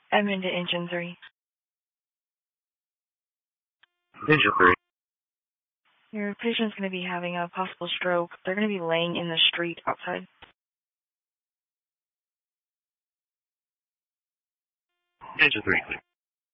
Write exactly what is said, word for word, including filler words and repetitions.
I'm into engine three. Engine three. Your patient's going to be having a possible stroke. They're going to be laying in the street outside. Engine three, clear.